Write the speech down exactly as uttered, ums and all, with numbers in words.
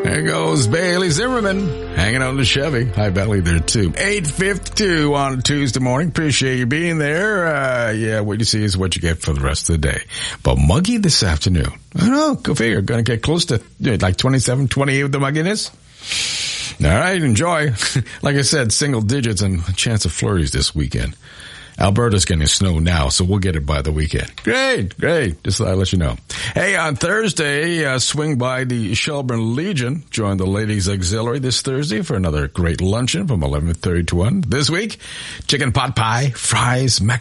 There goes Bailey Zimmerman hanging out in the Chevy. Hi, Belly there, too. eight fifty-two on a Tuesday morning. Appreciate you being there. Uh, yeah, what you see is what you get for the rest of the day. But muggy this afternoon. I don't know. Go figure. Going to get close to you know, like twenty-seven, twenty-eight with the mugginess. All right, enjoy. Like I said, single digits and a chance of flurries this weekend. Alberta's getting snow now, so we'll get it by the weekend. Great, great. Just thought I'd let you know. Hey, on Thursday, uh, swing by the Shelburne Legion. Join the Ladies Auxiliary this Thursday for another great luncheon from eleven thirty to one. This week, chicken pot pie, fries, macaroni.